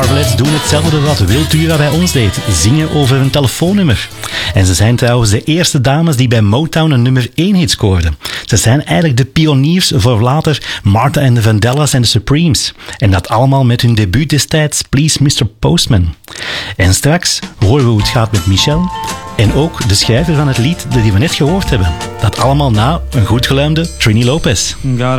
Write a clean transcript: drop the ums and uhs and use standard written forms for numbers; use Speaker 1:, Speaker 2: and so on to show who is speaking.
Speaker 1: Marvelettes doen hetzelfde wat Wiltura bij ons deed. Zingen over een telefoonnummer. En ze zijn trouwens de eerste dames die bij Motown een nummer 1 hit scoorden. Ze zijn eigenlijk de pioniers voor later Martha and the Vandellas en de Supremes. En dat allemaal met hun debuut destijds Please Mr. Postman. En straks horen we hoe het gaat met Michel. En ook de schrijver van het lied die we net gehoord hebben. Dat allemaal na een goed geluimde Trini Lopez.